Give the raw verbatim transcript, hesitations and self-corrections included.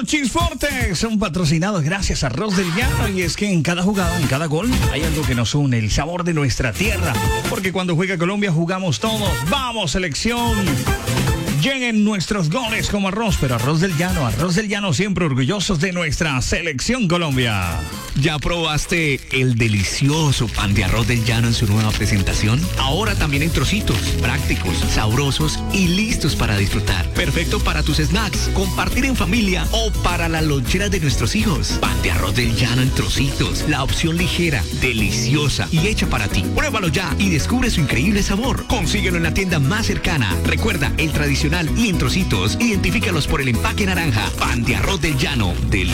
Mochis Forte son patrocinados gracias a Arroz del Llano, y es que en cada jugada, en cada gol, hay algo que nos une, el sabor de nuestra tierra, porque cuando juega Colombia jugamos todos. ¡Vamos, selección! Lleguen nuestros goles como arroz, pero Arroz del Llano, Arroz del Llano, siempre orgullosos de nuestra selección Colombia. ¿Ya probaste el delicioso pan de arroz del llano en su nueva presentación? Ahora también en trocitos, prácticos, sabrosos y listos para disfrutar. Perfecto para tus snacks, compartir en familia o para la lonchera de nuestros hijos. Pan de arroz del llano en trocitos, la opción ligera, deliciosa y hecha para ti. Pruébalo ya y descubre su increíble sabor. Consíguelo en la tienda más cercana. Recuerda, el tradicional y en trocitos, identifícalos por el empaque naranja. Pan de arroz del llano, delicioso.